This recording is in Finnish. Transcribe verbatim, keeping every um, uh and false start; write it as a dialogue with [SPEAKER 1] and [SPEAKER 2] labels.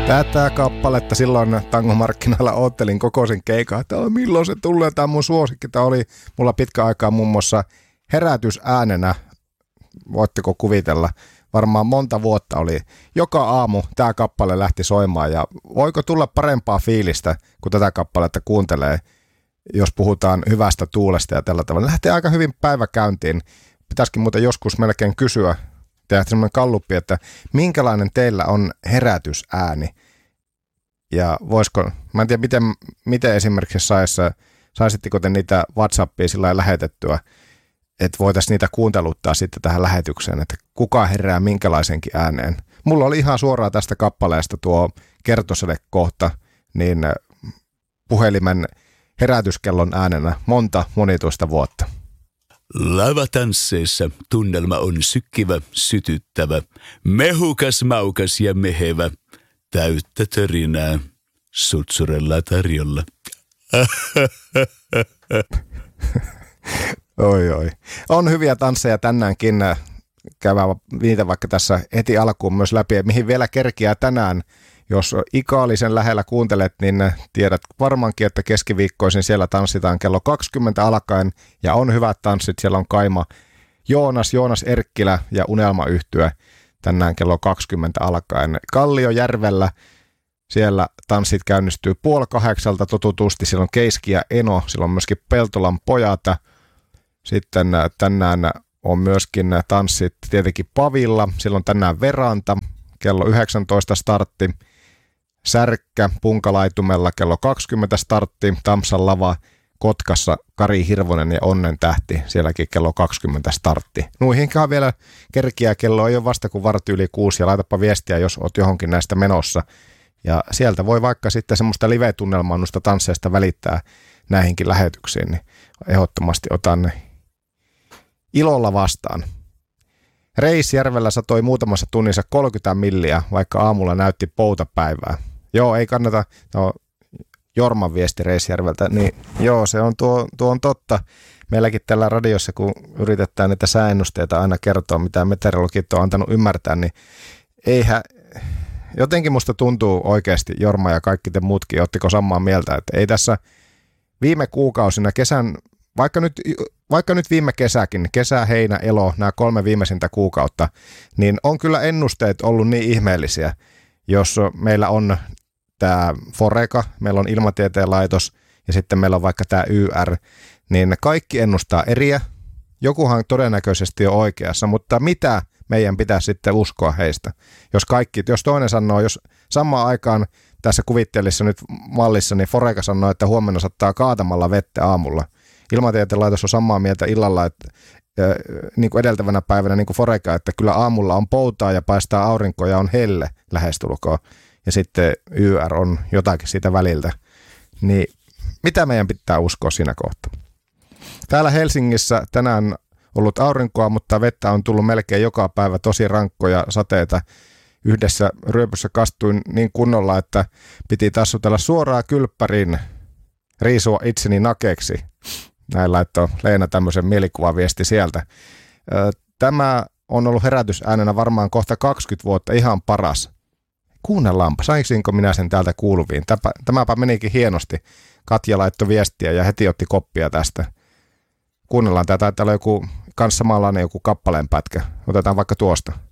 [SPEAKER 1] Tätä kappaletta silloin tangomarkkinoilla oottelin koko sen keikan, että milloin se tulee. Tämä mun suosikki. Tämä oli mulla pitkä aikaa muun muassa herätysäänenä. Voitteko kuvitella? Varmaan monta vuotta oli. Joka aamu tämä kappale lähti soimaan ja voiko tulla parempaa fiilistä, kun tätä kappaletta kuuntelee, jos puhutaan hyvästä tuulesta ja tällä tavalla. Lähtee aika hyvin päivä käyntiin. Pitäisikin muuten joskus melkein kysyä, tehdä semmoinen kalluppi, että minkälainen teillä on herätysääni. Ja voisiko, mä en tiedä miten, miten esimerkiksi saisi, saisitteko te niitä WhatsAppia sillä lailla lähetettyä, että voitaisiin niitä kuunteluttaa sitten tähän lähetykseen, että kuka herää minkälaisenkin ääneen. Mulla oli ihan suoraan tästä kappaleesta tuo kertoselle kohta, niin puhelimen herätyskellon äänenä monta monituista vuotta.
[SPEAKER 2] Lavatansseissa tunnelma on sykkivä, sytyttävä, mehukas, maukas ja mehevä, täyttä törinää, sutsurella tarjolla.
[SPEAKER 1] Oi oi. On hyviä tansseja tänäänkin. Käydään niitä vaikka tässä heti alkuun myös läpi, mihin vielä kerkiää tänään. Jos Ikaalisen lähellä kuuntelet, niin tiedät varmaankin, että keskiviikkoisin siellä tanssitaan kello kaksikymmentä alkaen ja on hyvät tanssit. Siellä on Kaima Joonas, Joonas Erkkilä ja Unelmayhtye tänään kello kaksikymmentä alkaen. Kalliojärvellä siellä tanssit käynnistyy puoli kahdeksalta totutusti. Siellä on Keiski ja Eno, siellä on myöskin Peltolan pojat. Sitten tänään on myöskin tanssit tietenkin Pavilla. Siellä on tänään Veranta, kello yhdeksäntoista startti. Särkkä Punkalaitumella kello kaksikymmentä startti. Tampsan lava Kotkassa Kari Hirvonen ja Onnen tähti. Sielläkin kello kaksikymmentä startti. Nuihinkaan vielä kerkiä, kello ei ole vasta kuin vartti yli kuusi ja laitapa viestiä, jos oot johonkin näistä menossa. Ja sieltä voi vaikka sitten semmoista live-tunnelmaa noista tansseista välittää näihinkin lähetyksiin, niin ehdottomasti otan ilolla vastaan. Reisjärvellä satoi muutamassa tunnissa kolmekymmentä milliä, vaikka aamulla näytti poutapäivää. Joo, ei kannata, no Jorman viesti Reisjärveltä, niin joo, se on tuo, tuo on totta. Meilläkin tällä radiossa, kun yritetään niitä sääennusteita aina kertoa, mitä meteorologit on antanut ymmärtää, niin eihän, jotenkin musta tuntuu oikeasti, Jorma ja kaikki te muutkin, ottiko samaa mieltä, että ei tässä viime kuukausina kesän, vaikka nyt, vaikka nyt viime kesäkin, kesä, heinä, elo, nämä kolme viimeisintä kuukautta, niin on kyllä ennusteet ollut niin ihmeellisiä, jos meillä on tämä Foreka, meillä on Ilmatieteen laitos ja sitten meillä on vaikka tämä Y R, niin kaikki ennustaa eriä. Jokuhan todennäköisesti on oikeassa, mutta mitä meidän pitää sitten uskoa heistä? Jos kaikki, jos toinen sanoo, jos samaan aikaan tässä kuvitteellisessa nyt mallissa, niin Foreka sanoo, että huomenna saattaa kaatamalla vettä aamulla. Ilmatieteen laitos on samaa mieltä illalla, että niin kuin edeltävänä päivänä niin kuin Foreka, että kyllä aamulla on poutaa ja paistaa aurinko ja on helle lähestulkoon. Ja sitten Y R on jotakin siitä väliltä. Niin mitä meidän pitää uskoa siinä kohtaa? Täällä Helsingissä tänään ollut aurinkoa, mutta vettä on tullut melkein joka päivä, tosi rankkoja sateita. Yhdessä ryöpyssä kastuin niin kunnolla, että piti tassutella suoraan kylppärin, riisua itseni nakeeksi. Näin laittoi Leena tämmöisen mielikuvaviesti sieltä. Tämä on ollut herätysäänenä varmaan kohta kaksikymmentä vuotta ihan paras. Kuunnellaanpa, saisinko minä sen täältä kuuluviin? Täpä, tämäpä menikin hienosti. Katja laittoi viestiä ja heti otti koppia tästä. Kuunnellaan, tämä taitaa olla joku, kans samanlainen joku kappaleen pätkä. Otetaan vaikka tuosta.